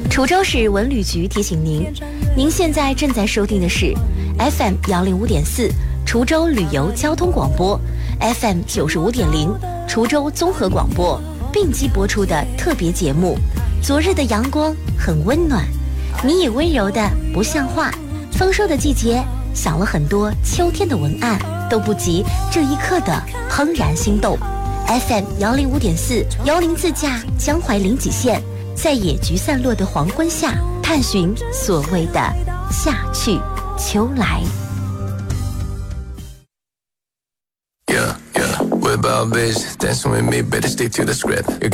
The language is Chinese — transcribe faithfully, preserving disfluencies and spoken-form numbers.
滁州市文旅局提醒您，您现在正在收听的是 F M 幺零五点四滁州旅游交通广播 ，F M 九十五点零滁州综合广播并机播出的特别节目。昨日的阳光很温暖，你也温柔的不像话。丰收的季节，想了很多秋天的文案，都不及这一刻的怦然心动。F M 幺零五点四幺零自驾江淮临济县，在野菊散落的黄昏下，探寻所谓的夏去秋来。 Yeah, yeah, we're about bitch, dancing with me, better stick to the script.